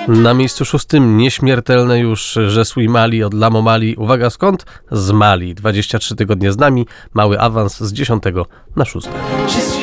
Na miejscu 6 nieśmiertelne już Jesui Mali od Lamo Mali. Uwaga, skąd? Z Mali. 23 tygodnie z nami, mały awans z 10 na 6.